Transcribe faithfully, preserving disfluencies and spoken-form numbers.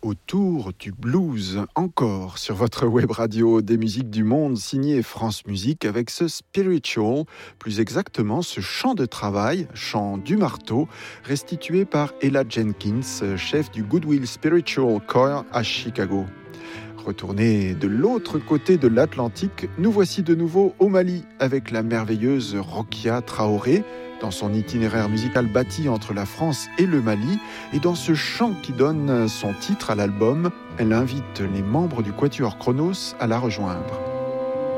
Autour du blues, encore sur votre web radio des musiques du monde signé France Musique avec ce spiritual, plus exactement ce chant de travail, chant du marteau, restitué par Ella Jenkins, chef du Goodwill Spiritual Choir à Chicago. Retourné de l'autre côté de l'Atlantique, nous voici de nouveau au Mali avec la merveilleuse Rokia Traoré, dans son itinéraire musical bâti entre la France et le Mali, et dans ce chant qui donne son titre à l'album, elle invite les membres du Quatuor Chronos à la rejoindre.